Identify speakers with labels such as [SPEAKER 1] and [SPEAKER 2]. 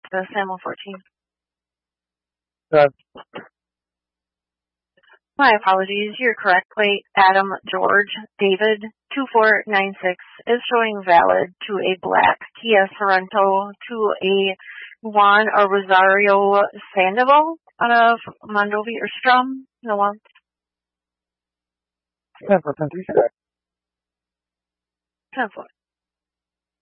[SPEAKER 1] Sam 14.
[SPEAKER 2] Good.
[SPEAKER 1] My apologies. You're correct. Plate Adam George David 2496 is showing valid to a black Kia Sorento to a Juan or Rosario Sandoval out of Mondovi or Strum. No one.
[SPEAKER 2] 10% reset.
[SPEAKER 1] 10-4.